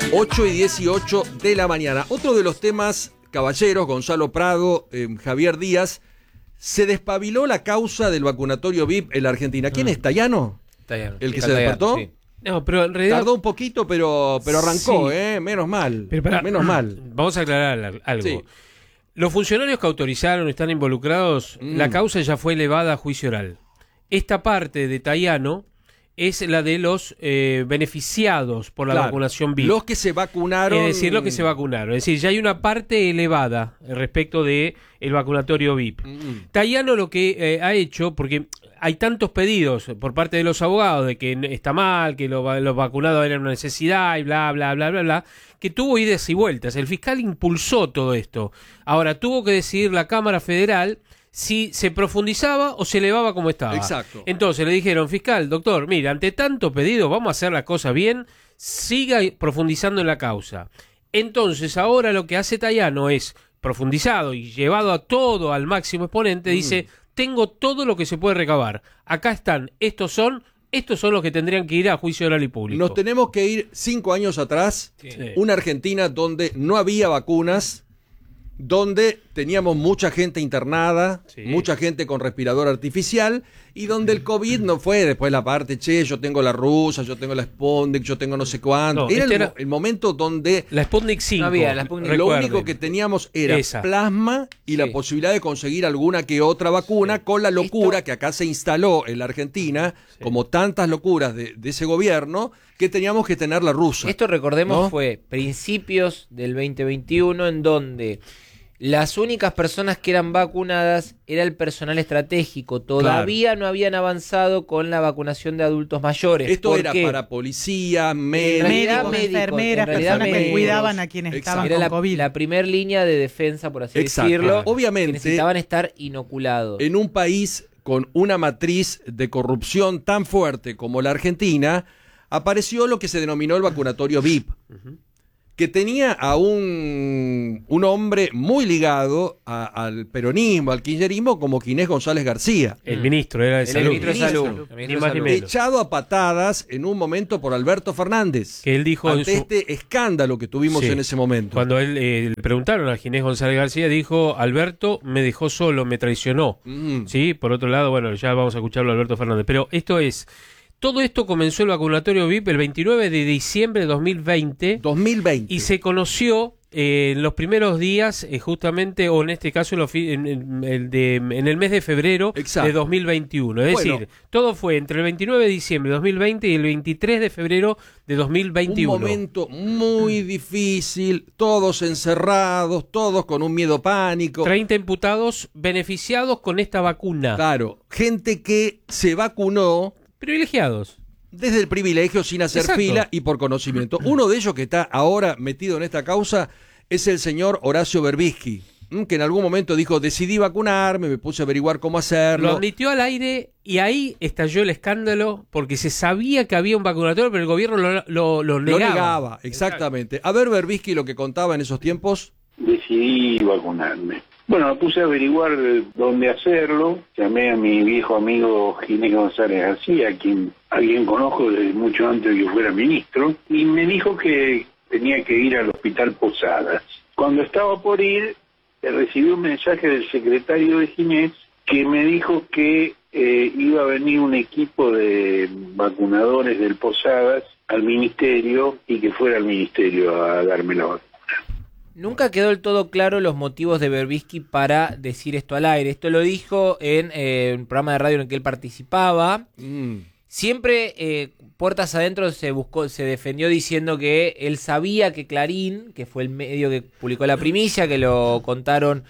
8:18 de la mañana. Otro de los temas, caballeros, Gonzalo Prado, Javier Díaz, se despabiló la causa del vacunatorio VIP en la Argentina. ¿Quién es? ¿Tayano? Tayano. ¿El que se despertó? Sí. No, pero en realidad Tardó un poquito, pero arrancó, sí. Menos mal. Pero menos mal. Vamos a aclarar algo. Sí. Los funcionarios que autorizaron, están involucrados, la causa ya fue elevada a juicio oral. Esta parte de Tayano es la de los beneficiados por la vacunación VIP. Los que se vacunaron. Es decir, los que se vacunaron. Es decir, ya hay una parte elevada respecto de el vacunatorio VIP. Tayano lo que ha hecho, porque hay tantos pedidos por parte de los abogados de que está mal, que los vacunados eran una necesidad y bla, bla, bla, bla, bla, que tuvo idas y vueltas. El fiscal impulsó todo esto. Ahora, tuvo que decidir la Cámara Federal si se profundizaba o se elevaba como estaba. Exacto. Entonces le dijeron, fiscal, doctor, mira, ante tanto pedido, vamos a hacer las cosas bien, siga profundizando en la causa. Entonces, ahora lo que hace Tayano es, profundizado y llevado a todo al máximo exponente, dice, tengo todo lo que se puede recabar. Acá están, estos son los que tendrían que ir a juicio oral y público. Nos tenemos que ir 5 años atrás, una Argentina donde no había vacunas, donde teníamos mucha gente internada, mucha gente con respirador artificial, y donde el COVID no fue después la parte, yo tengo la rusa, yo tengo la Sputnik, yo tengo no sé cuánto. No, era el momento donde la Sputnik 5. No había, la Sputnik, lo único que teníamos era plasma y la posibilidad de conseguir alguna que otra vacuna, con la locura que acá se instaló en la Argentina, como tantas locuras de ese gobierno, que teníamos que tener la rusa. Esto, recordemos, ¿no? fue principios del 2021, en donde las únicas personas que eran vacunadas era el personal estratégico. Todavía no habían avanzado con la vacunación de adultos mayores. Esto era para policía, médicos, enfermeras, personas que cuidaban a quienes estaban con COVID. La primer línea de defensa, por así decirlo. Obviamente, que necesitaban estar inoculados. En un país con una matriz de corrupción tan fuerte como la Argentina, apareció lo que se denominó el vacunatorio VIP. Que tenía a un hombre muy ligado al peronismo, al kirchnerismo, como Ginés González García. El ministro era de Salud. El ministro de Salud. Echado a patadas en un momento por Alberto Fernández. Que él dijo ante este escándalo que tuvimos en ese momento. Cuando le preguntaron a Ginés González García, dijo, Alberto me dejó solo, me traicionó. Sí, por otro lado, bueno, ya vamos a escucharlo a Alberto Fernández. Pero todo esto comenzó el vacunatorio VIP el 29 de diciembre de 2020. Y se conoció en los primeros días, justamente, o en este caso en el mes de febrero de 2021. Es decir, todo fue entre el 29 de diciembre de 2020 y el 23 de febrero de 2021. Un momento muy difícil, todos encerrados, todos con un miedo pánico. 30 imputados beneficiados con esta vacuna. Claro, gente que se vacunó privilegiados. Desde el privilegio, sin hacer fila y por conocimiento. Uno de ellos que está ahora metido en esta causa es el señor Horacio Berbisky, que en algún momento dijo, decidí vacunarme, me puse a averiguar cómo hacerlo. Lo admitió al aire y ahí estalló el escándalo porque se sabía que había un vacunatorio, pero el gobierno lo negaba. Lo negaba, exactamente. A ver, Berbisky, lo que contaba en esos tiempos. Decidí vacunarme. Bueno, me puse a averiguar dónde hacerlo. Llamé a mi viejo amigo Ginés González García, a quien conozco desde mucho antes de que fuera ministro, y me dijo que tenía que ir al Hospital Posadas. Cuando estaba por ir, recibí un mensaje del secretario de Ginés que me dijo que iba a venir un equipo de vacunadores del Posadas al ministerio y que fuera al ministerio a darme la vacuna. Nunca quedó del todo claro los motivos de Berbisky para decir esto al aire. Esto lo dijo en un programa de radio en el que él participaba. Siempre, puertas adentro, se defendió diciendo que él sabía que Clarín, que fue el medio que publicó la primicia, que lo contaron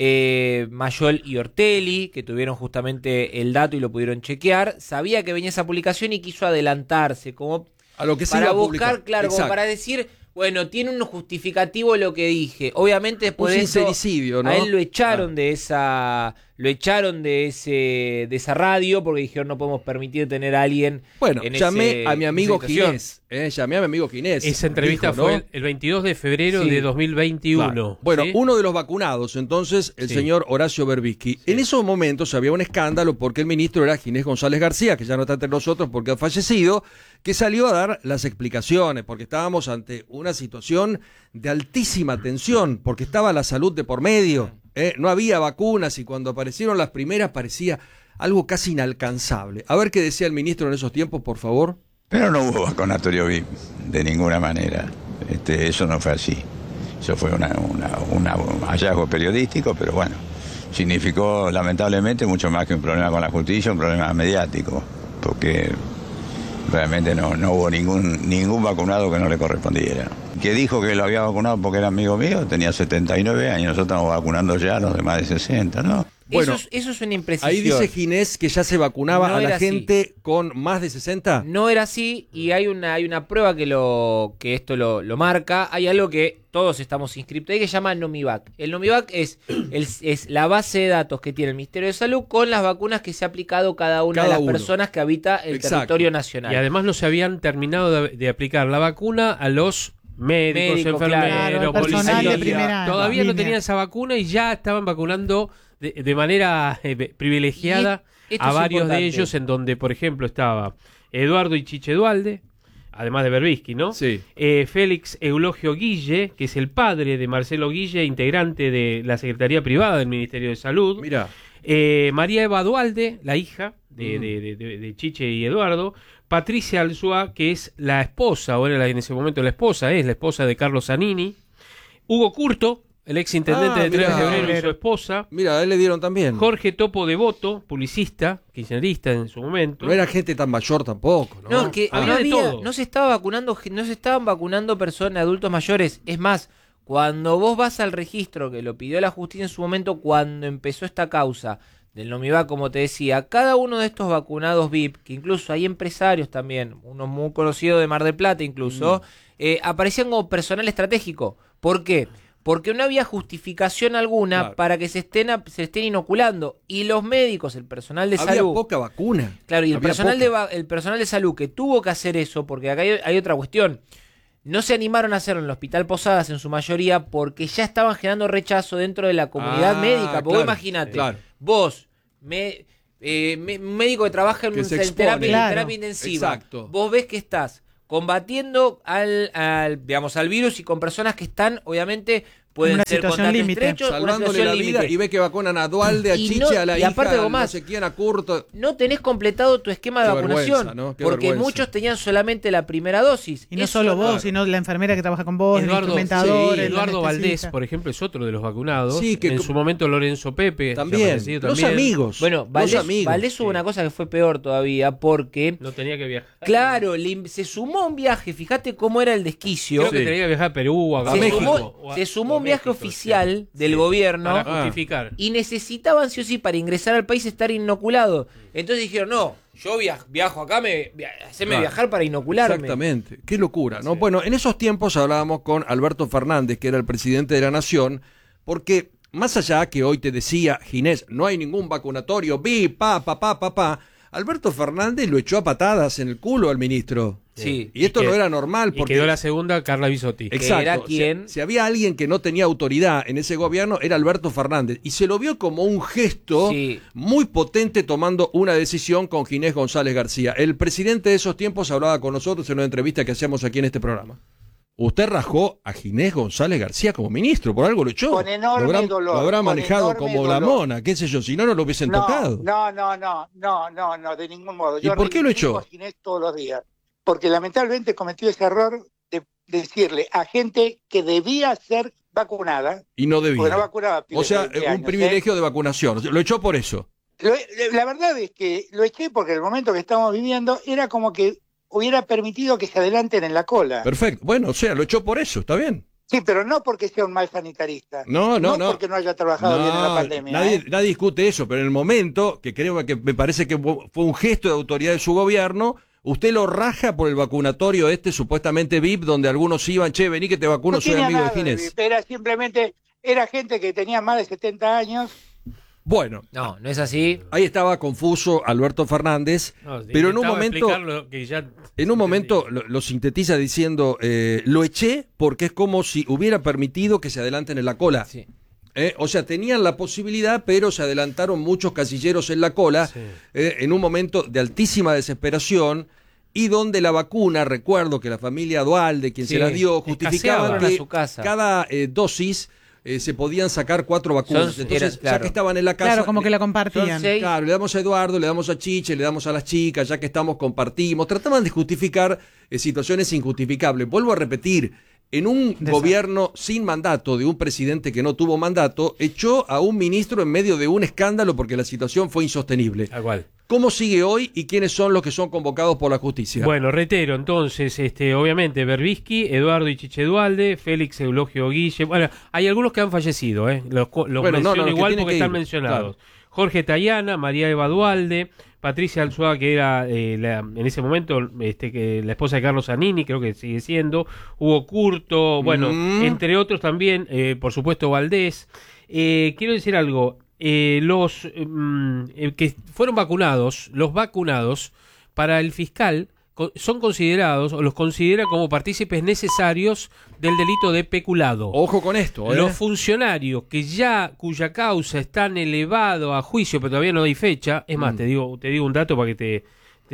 Mayol y Ortelli, que tuvieron justamente el dato y lo pudieron chequear, sabía que venía esa publicación y quiso adelantarse, como a lo que se para iba a buscar, publicar. claro, como para decir... Bueno, tiene un justificativo lo que dije. Obviamente después de eso, sincericidio, ¿no? A él lo echaron de lo echaron de esa radio porque dijeron no podemos permitir tener a alguien. Bueno, llamé a mi amigo Ginés. Llamé a mi amigo Ginés. Esa entrevista fue el 22 de febrero de 2021. Claro. Bueno, uno de los vacunados, entonces, el señor Horacio Berbisky. En esos momentos había un escándalo porque el ministro era Ginés González García, que ya no está entre nosotros porque ha fallecido, que salió a dar las explicaciones, porque estábamos ante una situación de altísima tensión, porque estaba la salud de por medio. No había vacunas y cuando aparecieron las primeras parecía algo casi inalcanzable. A ver qué decía el ministro en esos tiempos, por favor. Pero no hubo vacunatorio VIP de ninguna manera. Eso no fue así. Eso fue un hallazgo periodístico, pero bueno, significó lamentablemente mucho más que un problema con la justicia, un problema mediático, porque realmente no hubo ningún vacunado que no le correspondiera. Que dijo que lo había vacunado porque era amigo mío, tenía 79 años, nosotros estamos vacunando ya a los de más de 60, ¿no? Bueno, eso es una imprecisión. Ahí dice Ginés que ya se vacunaba a la gente con más de 60. No era así, y hay una prueba que esto lo marca. Hay algo que todos estamos inscriptos ahí que se llama Nomivac. El Nomivac es la base de datos que tiene el Ministerio de Salud con las vacunas que se ha aplicado cada una de las personas que habita el territorio nacional. Y además no se habían terminado de aplicar la vacuna a los médicos, enfermeros, policías. Todavía no tenían esa vacuna y ya estaban vacunando de manera privilegiada a varios de ellos, en donde, por ejemplo, estaba Eduardo Ichiche Duhalde, además de Berbisky, ¿no? Sí. Félix Eulogio Guille, que es el padre de Marcelo Guille, integrante de la Secretaría Privada del Ministerio de Salud. Mira. María Eva Duhalde, la hija de Chiche y Eduardo. Patricia Alzúa, que es la esposa, o era en ese momento la esposa de Carlos Zanini. Hugo Curto, el ex intendente de 3 de febrero, y su esposa. Mira, a él le dieron también. Jorge Topo Devoto, publicista, kirchnerista en su momento. No era gente tan mayor tampoco, ¿no? No, es que no se estaban vacunando personas, adultos mayores. Es más, cuando vos vas al registro, que lo pidió la justicia en su momento, cuando empezó esta causa del Nomivac, como te decía, cada uno de estos vacunados VIP, que incluso hay empresarios también, uno muy conocido de Mar del Plata incluso, aparecían como personal estratégico. ¿Por qué? Porque no había justificación alguna para que se estén inoculando. Y los médicos, el personal de salud... Había poca vacuna. Claro, y el personal de salud que tuvo que hacer eso, porque acá hay otra cuestión. No se animaron a hacerlo en el Hospital Posadas en su mayoría porque ya estaban generando rechazo dentro de la comunidad médica. Porque vos imagínate, vos, médico que trabaja en terapia intensiva, vos ves que estás combatiendo al virus y con personas que están, obviamente, pueden ser contactos estrechos, salvándole la vida, y ves que vacunan a Duhalde, a Chiche, a la hija, no sé quién, a Curto. No tenés completado tu esquema de vacunación, porque muchos tenían solamente la primera dosis. Y no solo vos, sino la enfermera que trabaja con vos, Eduardo, el instrumentador, Eduardo Valdés, por ejemplo, es otro de los vacunados. Sí, que en su momento Lorenzo Pepe. También. Los amigos. Bueno, Valdés hubo una cosa que fue peor todavía, porque... No tenía que viajar. Claro, se sumó a un viaje, fíjate cómo era el desquicio. Creo que tenía que viajar a Perú, a México. Se sumó un viaje oficial del gobierno para justificar. Y necesitaban sí o sí para ingresar al país estar inoculado. Entonces dijeron, no, yo viajo acá, haceme viajar para inocularme. Exactamente, qué locura, ¿no? Sí. Bueno, en esos tiempos hablábamos con Alberto Fernández, que era el presidente de la Nación, porque más allá que hoy te decía, Ginés, no hay ningún vacunatorio, Alberto Fernández lo echó a patadas en el culo al ministro. Sí. Y esto no era normal. Porque quedó la segunda Carla Bisotti. Exacto. Era quien... Si había alguien que no tenía autoridad en ese gobierno, era Alberto Fernández. Y se lo vio como un gesto muy potente tomando una decisión con Ginés González García. El presidente de esos tiempos hablaba con nosotros en una entrevista que hacíamos aquí en este programa. Usted rajó a Ginés González García como ministro, por algo lo echó. Con enorme dolor. Lo habrá manejado como la mona, qué sé yo, si no lo hubiesen tocado. No, de ningún modo. ¿Y por qué lo echó? A Ginés todos los días. Porque lamentablemente cometió ese error de decirle a gente que debía ser vacunada. Y no debía. Porque no vacunaba. O sea, un privilegio de vacunación. Lo echó por eso. La verdad es que lo eché porque el momento que estamos viviendo era como que hubiera permitido que se adelanten en la cola. Perfecto. Bueno, o sea, lo echó por eso, está bien. Sí, pero no porque sea un mal sanitarista. No. Porque no haya trabajado bien en la pandemia. Nadie discute eso, pero en el momento, que creo que me parece que fue un gesto de autoridad de su gobierno, usted lo raja por el vacunatorio supuestamente VIP, donde algunos iban, vení que te vacuno, soy amigo de Ginés. Era simplemente, era gente que tenía más de 70 años Bueno, no es así. Ahí estaba confuso Alberto Fernández, pero en un momento lo sintetiza diciendo, lo eché porque es como si hubiera permitido que se adelanten en la cola. Sí. O sea, tenían la posibilidad, pero se adelantaron muchos casilleros en la cola, en un momento de altísima desesperación, y donde la vacuna, recuerdo que la familia Duhalde, quien se la dio, justificaba que cada dosis se podían sacar 4 vacunas. Entonces, ya que estaban en la casa... Claro, como que la compartían. Claro, le damos a Eduardo, le damos a Chiche, le damos a las chicas, ya que estamos, compartimos. Trataban de justificar situaciones injustificables. Vuelvo a repetir, en un gobierno sin mandato, de un presidente que no tuvo mandato, echó a un ministro en medio de un escándalo porque la situación fue insostenible. Igual. ¿Cómo sigue hoy y quiénes son los que son convocados por la justicia? Bueno, reitero, entonces, obviamente, Berbisky, Eduardo y Chiche Duhalde, Félix Eulogio Guille, bueno, hay algunos que han fallecido, los menciono igual porque están mencionados. Claro. Jorge Tayana, María Eva Duhalde, Patricia Alzuaga, que era en ese momento que la esposa de Carlos Zanini, creo que sigue siendo, Hugo Curto, bueno, entre otros también, por supuesto, Valdés. Quiero decir algo, los que fueron vacunados, los vacunados, para el fiscal son considerados, o los considera como partícipes necesarios del delito de peculado. Ojo con esto, Los funcionarios cuya causa está elevado a juicio, pero todavía no hay fecha, es más, te digo un dato para que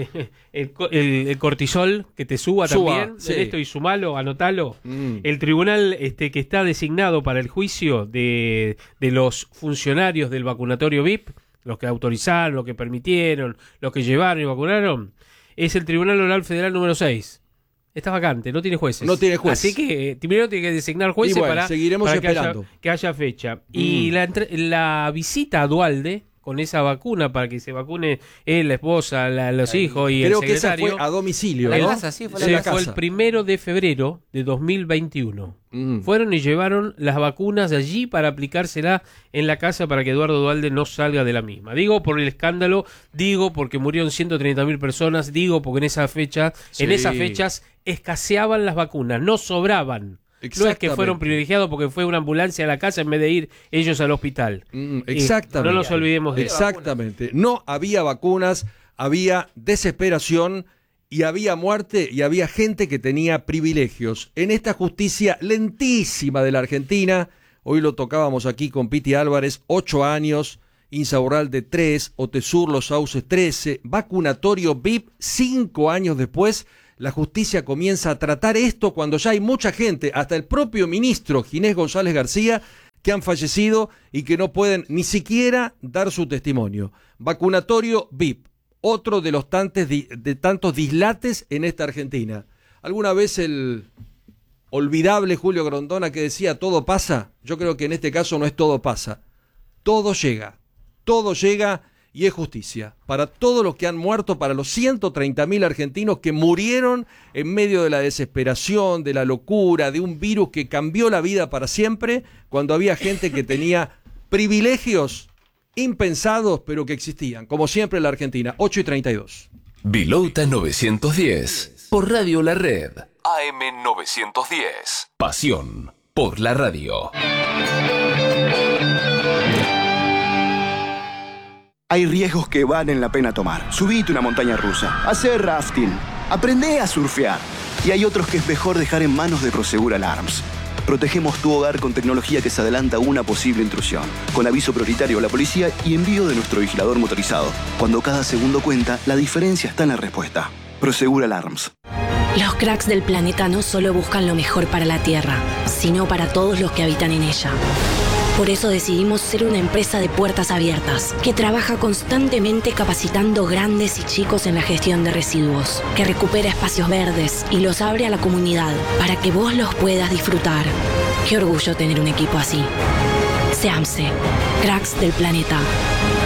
el cortisol que te suba también, en esto y sumalo, anotalo. El tribunal que está designado para el juicio de los funcionarios del vacunatorio VIP, los que autorizaron, los que permitieron, los que llevaron y vacunaron, es el Tribunal Oral Federal número 6. Está vacante, no tiene jueces. No tiene jueces. Así que primero tiene que designar jueces seguiremos esperando. Que haya fecha. Y la visita a Duhalde con esa vacuna para que se vacune él, la esposa, los hijos y el secretario. Creo que esa fue a domicilio, ¿no? Fue el 1 de febrero de 2021. Fueron y llevaron las vacunas allí para aplicársela en la casa para que Eduardo Duhalde no salga de la misma. Digo por el escándalo, digo porque murieron 130.000 personas, digo porque en esas fechas escaseaban las vacunas, no sobraban. No es que fueron privilegiados porque fue una ambulancia a la casa en vez de ir ellos al hospital. Exactamente. No nos olvidemos de eso. Exactamente. No había vacunas, había desesperación y había muerte y había gente que tenía privilegios. En esta justicia lentísima de la Argentina, hoy lo tocábamos aquí con Piti Álvarez, 8 años, Insaurralde 3, Otesur Los Sauces 13, vacunatorio VIP 5 años después. La justicia comienza a tratar esto cuando ya hay mucha gente, hasta el propio ministro Ginés González García, que han fallecido y que no pueden ni siquiera dar su testimonio. Vacunatorio VIP, otro de los tantos dislates en esta Argentina. ¿Alguna vez el olvidable Julio Grondona que decía todo pasa? Yo creo que en este caso no es todo pasa. Todo llega y es justicia para todos los que han muerto, para los 130.000 argentinos que murieron en medio de la desesperación, de la locura, de un virus que cambió la vida para siempre, cuando había gente que tenía privilegios impensados, pero que existían, como siempre en la Argentina. 8:32. Vilouta 910, por Radio La Red. AM 910. Pasión por la radio. Hay riesgos que valen la pena tomar. Subite una montaña rusa, hacer rafting, aprende a surfear. Y hay otros que es mejor dejar en manos de Prosegur Alarms. Protegemos tu hogar con tecnología que se adelanta a una posible intrusión, con aviso prioritario a la policía y envío de nuestro vigilador motorizado. Cuando cada segundo cuenta, la diferencia está en la respuesta. Prosegur Alarms. Los cracks del planeta no solo buscan lo mejor para la Tierra, sino para todos los que habitan en ella. Por eso decidimos ser una empresa de puertas abiertas, que trabaja constantemente capacitando grandes y chicos en la gestión de residuos, que recupera espacios verdes y los abre a la comunidad para que vos los puedas disfrutar. Qué orgullo tener un equipo así. SEAMSE, cracks del planeta.